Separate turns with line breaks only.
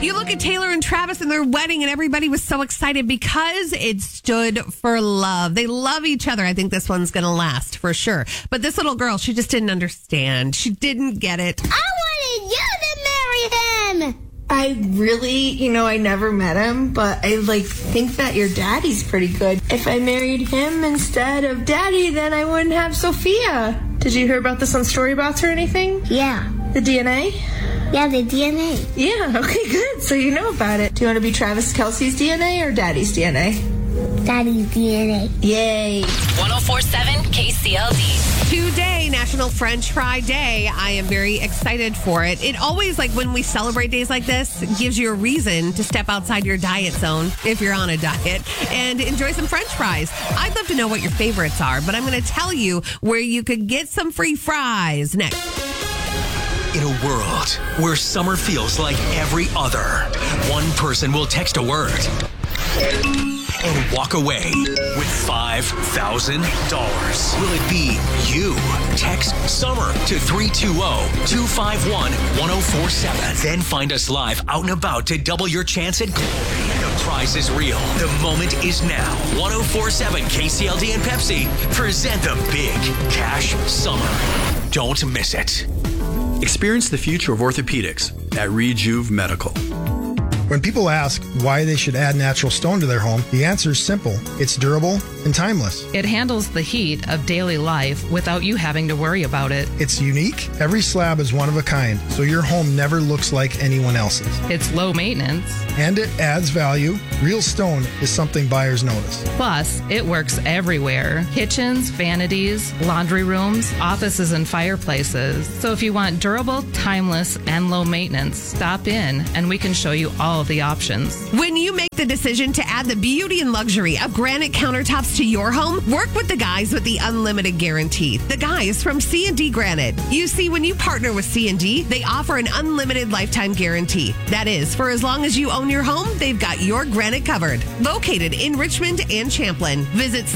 You look at Taylor and Travis and their wedding, and everybody was so excited because it stood for love. They love each other. I think this one's going to last for sure. But this little girl, she just didn't understand. She didn't get it.
I wanted you to marry him.
I really, I never met him, but I think that your daddy's pretty good. If I married him instead of daddy, then I wouldn't have Sophia. Did you hear about this on Storybots or anything?
Yeah.
The DNA?
Yeah, the DNA.
Yeah, okay, good. So you know about it. Do you want to be Travis Kelce's DNA or Daddy's DNA?
Daddy's DNA.
Yay.
104.7 KCLD.
Today, National French Fry Day. I am very excited for it. It always, when we celebrate days like this, gives you a reason to step outside your diet zone if you're on a diet and enjoy some French fries. I'd love to know what your favorites are, but I'm going to tell you where you could get some free fries next.
In a world where summer feels like every other, one person will text a word and walk away with $5,000. Will it be you? Text SUMMER to 320-251-1047. Then find us live out and about to double your chance at glory. The prize is real. The moment is now. 104.7 KCLD and Pepsi present the Big Cash Summer. Don't miss it.
Experience the future of orthopedics at Rejuve Medical.
When people ask why they should add natural stone to their home, the answer is simple. It's durable and timeless.
It handles the heat of daily life without you having to worry about it.
It's unique. Every slab is one of a kind, so your home never looks like anyone else's.
It's low maintenance.
And it adds value. Real stone is something buyers notice.
Plus, it works everywhere. Kitchens, vanities, laundry rooms, offices, and fireplaces. So if you want durable, timeless, and low maintenance, stop in and we can show you all of the options.
When you make the decision to add the beauty and luxury of granite countertops to your home, work with the guys with the unlimited guarantee. The guys from C&D Granite. You see, when you partner with C&D, they offer an unlimited lifetime guarantee. That is, for as long as you own your home, they've got your granite covered. Located in Richmond and Champlin. Visit